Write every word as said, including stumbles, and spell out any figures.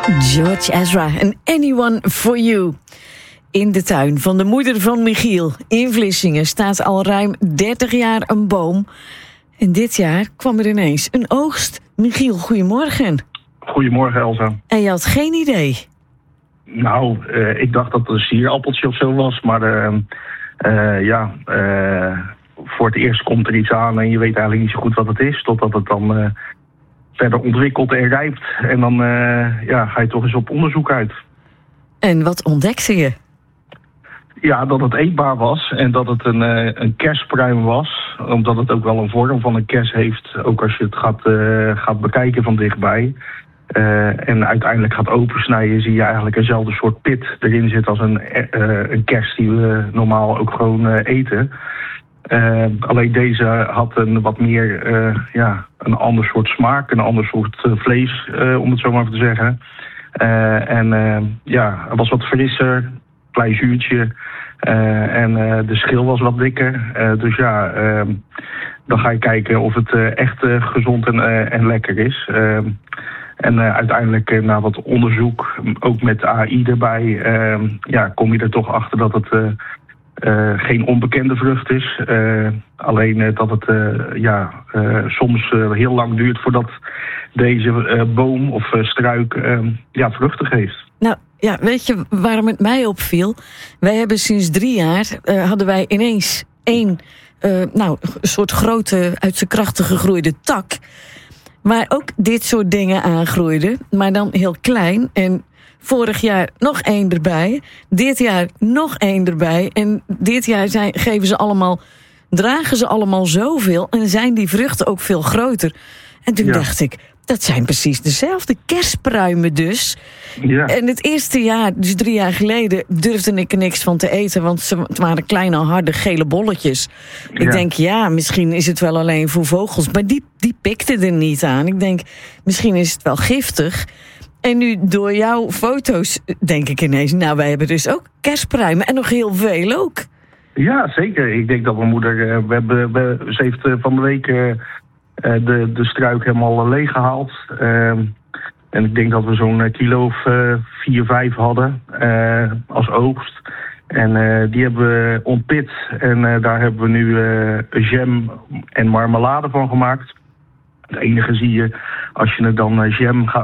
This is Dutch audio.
George Ezra en Anyone for You. In de tuin van de moeder van Michiel in Vlissingen staat al ruim dertig jaar een boom. En dit jaar kwam er ineens een oogst. Michiel, goedemorgen. Goedemorgen, Elsa. En je had geen idee? Nou, uh, ik dacht dat het een sierappeltje of zo was, maar uh, uh, ja, uh, voor het eerst komt er iets aan en je weet eigenlijk niet zo goed wat het is, totdat het dan uh, verder ontwikkelt en rijpt. En dan uh, ja, ga je toch eens op onderzoek uit. En wat ontdekte je? Ja, dat het eetbaar was en dat het een, uh, een kerspruim was. Omdat het ook wel een vorm van een kers heeft, ook als je het gaat, uh, gaat bekijken van dichtbij. Uh, en uiteindelijk gaat opensnijden, zie je eigenlijk eenzelfde soort pit erin zit als een, uh, een kers die we normaal ook gewoon uh, eten. Uh, alleen deze had een wat meer, uh, ja, een ander soort smaak, een ander soort uh, vlees, uh, om het zo maar even te zeggen. Uh, en uh, ja, het was wat frisser, klein zuurtje. Uh, en uh, de schil was wat dikker. Uh, dus ja, uh, dan ga je kijken of het uh, echt uh, gezond en, uh, en lekker is. Uh, en uh, uiteindelijk uh, na wat onderzoek, ook met A I erbij, uh, ja, kom je er toch achter dat het uh, uh, geen onbekende vrucht is. Uh, alleen uh, dat het uh, ja, uh, soms uh, heel lang duurt voordat deze uh, boom of uh, struik uh, ja, vruchten geeft. Nou, ja, weet je waarom het mij opviel? Wij hebben sinds drie jaar, uh, hadden wij ineens één, uh, nou, een soort grote, uit zijn krachten gegroeide tak, waar ook dit soort dingen aangroeiden, maar dan heel klein. En vorig jaar nog één erbij, dit jaar nog één erbij. En dit jaar zijn, geven ze allemaal, dragen ze allemaal zoveel en zijn die vruchten ook veel groter. En toen ja. dacht ik, dat zijn precies dezelfde kerspruimen dus. Ja. En het eerste jaar, dus drie jaar geleden, durfde ik er niks van te eten, want ze, het waren kleine, harde, gele bolletjes. Ja. Ik denk, ja, misschien is het wel alleen voor vogels, maar die, die pikten er niet aan. Ik denk, misschien is het wel giftig. En nu door jouw foto's denk ik ineens, nou, wij hebben dus ook kerspruimen en nog heel veel ook. Ja, zeker. Ik denk dat mijn moeder, we hebben, we, ze heeft van de week Uh, de, de struik helemaal leeg gehaald. Uh, en ik denk dat we zo'n kilo of uh, vier, vijf hadden uh, als oogst. En uh, die hebben we ontpit. En uh, daar hebben we nu uh, jam en marmelade van gemaakt. Het enige zie je, als je het dan uh, jam gaat